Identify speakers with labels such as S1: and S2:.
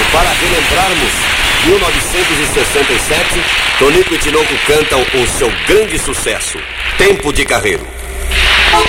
S1: Para relembrarmos 1967, Tonico e Tinoco cantam o seu grande sucesso, Tempo de Carreiro.